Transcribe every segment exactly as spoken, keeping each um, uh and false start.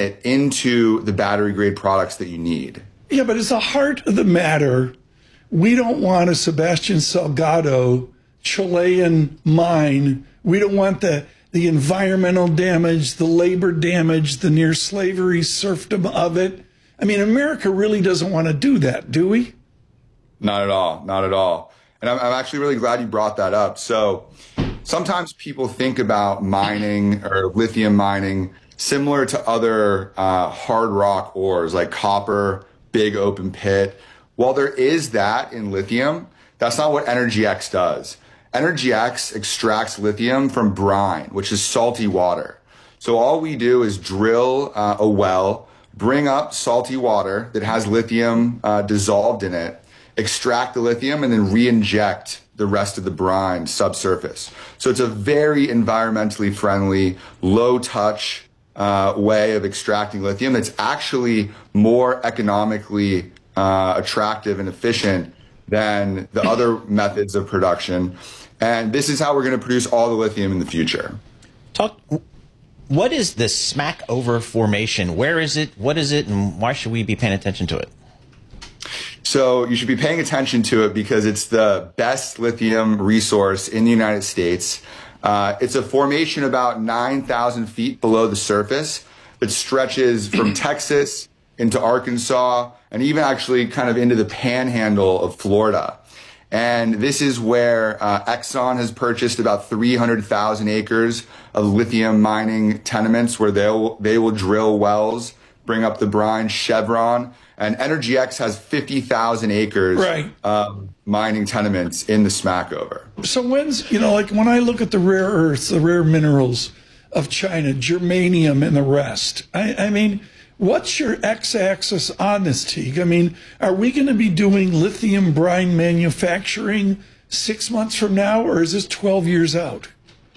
it into the battery grade products that you need. Yeah, but it's the heart of the matter. We don't want a Sebastian Salgado Chilean mine. We don't want the, the environmental damage, the labor damage, the near slavery serfdom of it. I mean, America really doesn't want to do that, do we? Not at all. Not at all. And I'm, I'm actually really glad you brought that up. So sometimes people think about mining or lithium mining similar to other uh, hard rock ores like copper, big open pit. While there is that in lithium, that's not what Energy X does. Energy X extracts lithium from brine, which is salty water. So all we do is drill uh, a well, bring up salty water that has lithium uh, dissolved in it, extract the lithium, and then re-inject the rest of the brine subsurface. So it's a very environmentally friendly, low-touch uh, way of extracting lithium that's actually more economically uh, attractive and efficient than the other methods of production. And this is how we're going to produce all the lithium in the future. Talk. What is the Smackover formation? Where is it? What is it? And why should we be paying attention to it? So you should be paying attention to it because it's the best lithium resource in the United States. Uh, it's a formation about nine thousand feet below the surface that stretches from Texas into Arkansas and even actually kind of into the panhandle of Florida. And this is where uh, Exxon has purchased about three hundred thousand acres of lithium mining tenements where they'll, they will drill wells, bring up the brine. Chevron and Energy X has fifty thousand acres right. of mining tenements in the Smackover. So when's, you know, like when I look at the rare earths, the rare minerals of China, germanium and the rest, I, I mean, what's your x-axis on this, Teague? I mean, are we going to be doing lithium brine manufacturing six months from now, or is this twelve years out?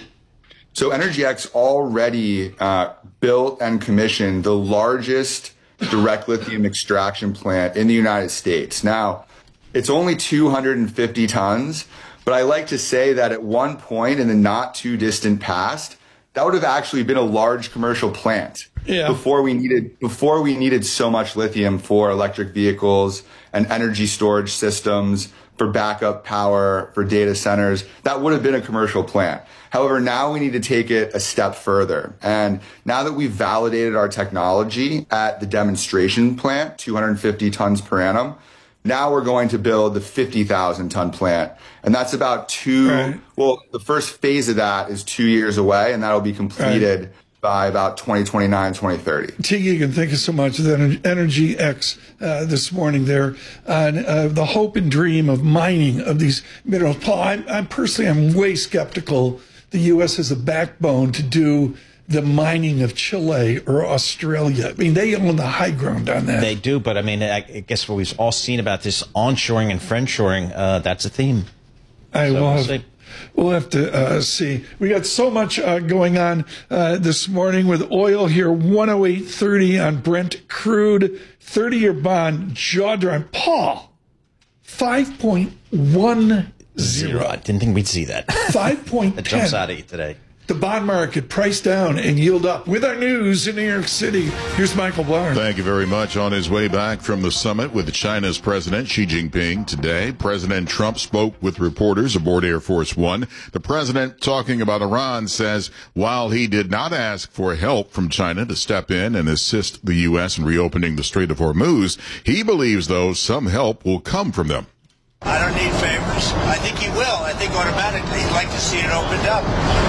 So Energy X already uh, built and commissioned the largest direct lithium extraction plant in the United States. Now, it's only two hundred fifty tons, but I like to say that at one point in the not too distant past, that would have actually been a large commercial plant. Yeah. Before we needed before we needed so much lithium for electric vehicles and energy storage systems, for backup power, for data centers, that would have been a commercial plant. However, now we need to take it a step further. And now that we've validated our technology at the demonstration plant, two hundred fifty tons per annum, now we're going to build the fifty thousand ton plant. And that's about two, right. well, the first phase of that is two years away, and that'll be completed right. by about twenty twenty-nine, twenty thirty. Teague Egan, thank you so much. That Energy X uh, this morning there, uh, uh, the hope and dream of mining of these minerals. Paul, I'm, I'm personally, I'm way skeptical the U S has a backbone to do the mining of Chile or Australia. I mean, they own the high ground on that. They do, but I mean, I guess what we've all seen about this onshoring and friendshoring, uh, that's a theme. I so will we'll have, see. We'll have to uh, see. We got so much uh, going on uh, this morning with oil here, one oh eight thirty on Brent crude, thirty-year bond, jaw drawing. Paul, five point one zero. I didn't think we'd see that. five point one zero. It jumps out at you today. The bond market priced down and yield up. With our news in New York City, here's Michael Barr. Thank you very much. On his way back from the summit with China's President Xi Jinping today, President Trump spoke with reporters aboard Air Force One. The president, talking about Iran, says while he did not ask for help from China to step in and assist the U S in reopening the Strait of Hormuz, he believes, though, some help will come from them. I don't need favors. I think he will. I think automatically he'd like to see it opened up.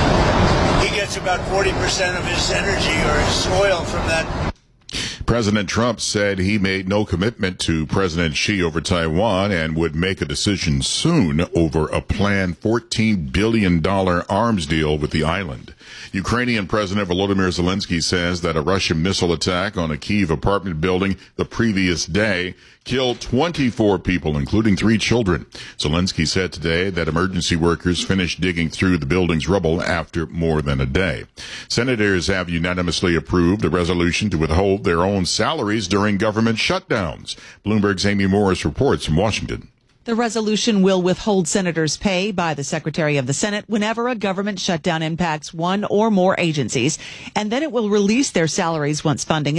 He gets about forty percent of his energy or his oil from that. President Trump said he made no commitment to President Xi over Taiwan and would make a decision soon over a planned fourteen billion dollars arms deal with the island. Ukrainian President Volodymyr Zelensky says that a Russian missile attack on a Kyiv apartment building the previous day killed twenty-four people, including three children. Zelensky said today that emergency workers finished digging through the building's rubble after more than a day. Senators have unanimously approved a resolution to withhold their own salaries during government shutdowns. Bloomberg's Amy Morris reports from Washington. The resolution will withhold senators' pay by the Secretary of the Senate whenever a government shutdown impacts one or more agencies, and then it will release their salaries once funding